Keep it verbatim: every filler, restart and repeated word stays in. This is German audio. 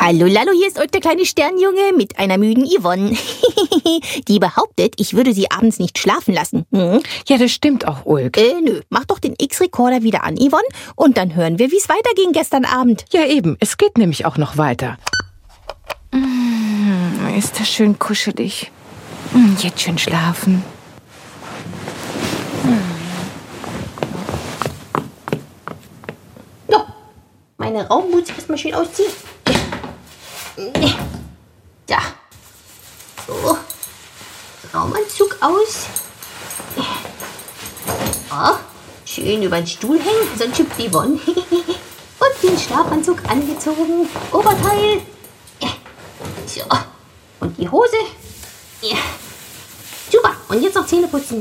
Hallo Lallo, hier ist euch der kleine Sternjunge mit einer müden Yvonne. Die behauptet, ich würde sie abends nicht schlafen lassen. Hm? Ja, das stimmt auch, Ulk. Äh, nö. Mach doch den X-Recorder wieder an, Yvonne, und dann hören wir, wie es weiterging gestern Abend. Ja, eben. Es geht nämlich auch noch weiter. Mmh, ist das schön kuschelig. Mmh, jetzt schön schlafen. So, meine Raumboots erstmal schön ausziehen. Da. So. Raumanzug aus. Oh, schön über den Stuhl hängen, sonst hüpft Yvonne. Und den Schlafanzug angezogen. Oberteil. So. Und die Hose. Super. Und jetzt noch Zähne putzen.